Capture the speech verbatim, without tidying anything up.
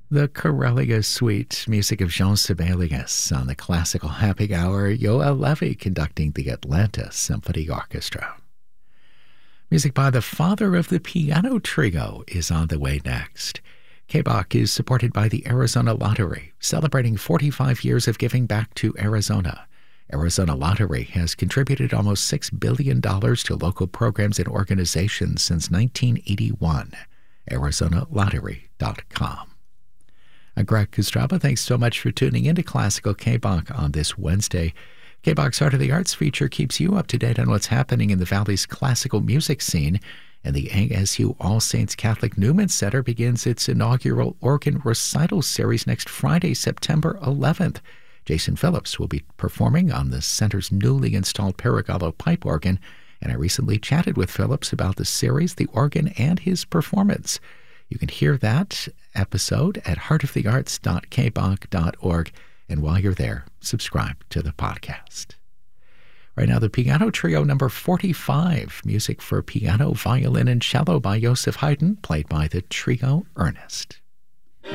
The Corellia Suite, music of Jean Sibelius on the Classical Happy Hour, Yoel Levy conducting the Atlanta Symphony Orchestra. Music by the father of the piano trio is on the way next. K B O C is supported by the Arizona Lottery, celebrating forty-five years of giving back to Arizona. Arizona Lottery has contributed almost six billion dollars to local programs and organizations since nineteen eighty-one. Arizona Lottery dot com. I'm Greg Kostraba. Thanks so much for tuning into Classical K B O C on this Wednesday. K B O C's Heart of the Arts feature keeps you up to date on what's happening in the Valley's classical music scene, and the A S U All Saints Catholic Newman Center begins its inaugural organ recital series next Friday, September eleventh. Jason Phillips will be performing on the center's newly installed Paragallo pipe organ, and I recently chatted with Phillips about the series, the organ, and his performance. You can hear that episode at heart of the arts dot k b o c dot org, and while you're there, subscribe to the podcast. Right now, the Piano Trio number forty-five, music for piano, violin, and cello by Joseph Haydn, played by the Trio Ernest.